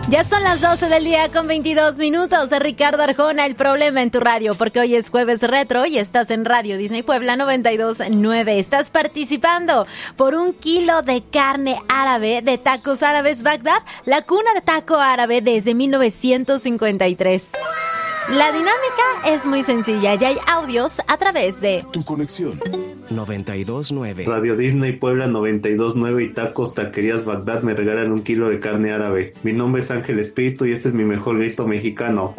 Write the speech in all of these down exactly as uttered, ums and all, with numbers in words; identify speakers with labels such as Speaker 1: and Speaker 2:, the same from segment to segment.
Speaker 1: Ya son las doce del día con veintidós minutos. De Ricardo Arjona, El Problema en tu radio, porque hoy es jueves retro y estás en Radio Disney Puebla noventa y dos punto nueve. Estás participando por un kilo de carne árabe de Tacos Árabes Bagdad, la cuna de taco árabe desde mil novecientos cincuenta y tres. La dinámica es muy sencilla, ya hay audios a través de
Speaker 2: Tu Conexión
Speaker 3: noventa y dos punto nueve.
Speaker 4: Radio Disney Puebla noventa y dos punto nueve y Tacos Taquerías Bagdad me regalan un kilo de carne árabe. Mi nombre es Ángel Espíritu y este es mi mejor grito mexicano.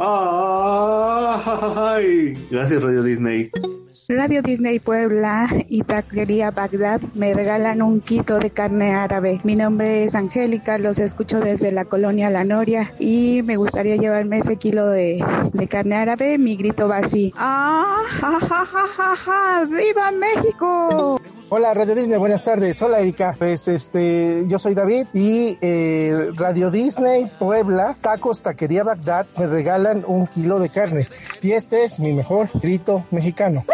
Speaker 4: ¡Ay! Gracias, Radio Disney.
Speaker 5: Radio Disney Puebla y Taquería Bagdad me regalan un kilo de carne árabe. Mi nombre es Angélica, los escucho desde la colonia La Noria y me gustaría llevarme ese kilo de, de carne árabe. Mi grito va así: ¡Ah, ja, ja, ja, ja, ja! ¡Viva México!
Speaker 6: Hola Radio Disney, buenas tardes. Hola Erika, pues este, yo soy David y eh, Radio Disney Puebla, Tacos Taquería Bagdad me regalan un kilo de carne y este es mi mejor grito mexicano.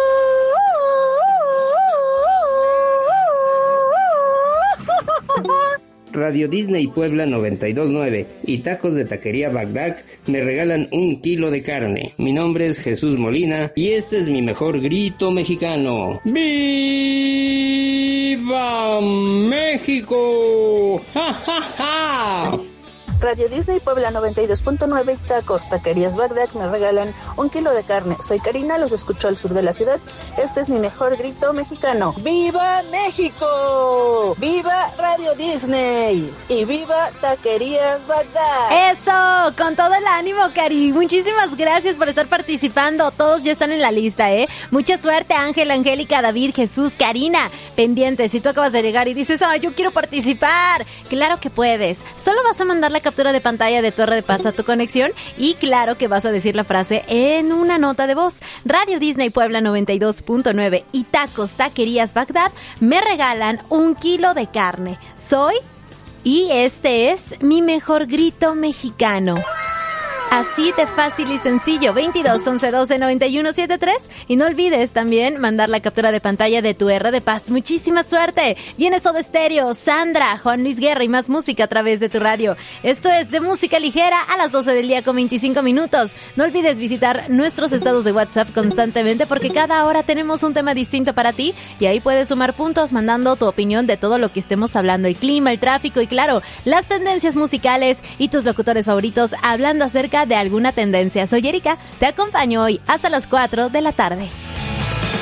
Speaker 7: Radio Disney Puebla noventa y dos punto nueve y Tacos de Taquería Bagdad me regalan un kilo de carne. Mi nombre es Jesús Molina y este es mi mejor grito mexicano. ¡Viva México! ¡Ja, ja, ja!
Speaker 8: Radio Disney Puebla noventa y dos punto nueve y Tacos Taquerías Bagdad me regalan un kilo de carne. Soy Karina, los escucho al sur de la ciudad. Este es mi mejor grito mexicano. ¡Viva México! ¡Viva Radio Disney! ¡Y viva Taquerías Bagdad!
Speaker 1: ¡Eso! Con todo el ánimo, Cari. Muchísimas gracias por estar participando. Todos ya están en la lista, ¿eh? Mucha suerte, Ángel, Angélica, David, Jesús, Karina. Pendiente, si tú acabas de llegar y dices, ¡ay, yo quiero participar! Claro que puedes. Solo vas a mandar la captura de pantalla de tu R de Paz a Tu Conexión y claro que vas a decir la frase en una nota de voz. Radio Disney Puebla noventa y dos punto nueve y Tacos Taquerías Bagdad me regalan un kilo de carne. Soy y este es mi mejor grito mexicano. Así de fácil y sencillo. Veintidós, once, doce, noventa y uno, setenta y tres. Y no olvides también mandar la captura de pantalla de tu R de Paz. Muchísima suerte. Viene Soda Stereo, Sandra, Juan Luis Guerra y más música a través de tu radio. Esto es de música ligera a las doce del día con veinticinco minutos. No olvides visitar nuestros estados de WhatsApp constantemente porque cada hora tenemos un tema distinto para ti y ahí puedes sumar puntos mandando tu opinión de todo lo que estemos hablando. El clima, el tráfico y claro, las tendencias musicales y tus locutores favoritos hablando acerca de alguna tendencia. Soy Erika, te acompaño hoy hasta las cuatro de la tarde.